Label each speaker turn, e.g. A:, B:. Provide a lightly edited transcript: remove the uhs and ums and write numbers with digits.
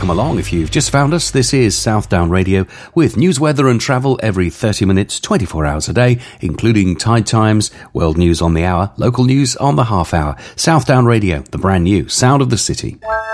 A: come along. If you've just found us, this is Southdown Radio with news, weather and travel every 30 minutes, 24 hours a day, including tide times, world news on the hour, local news on the half hour. Southdown Radio, the brand new sound of the city.